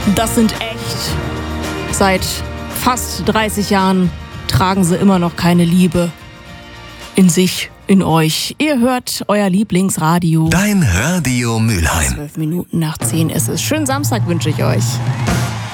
Das sind echt. Seit fast 30 Jahren tragen sie immer noch keine Liebe in sich, in euch. Ihr hört euer Lieblingsradio. Dein Radio Mülheim. 12 Minuten nach 10 ist es. Schönen Samstag wünsche ich euch.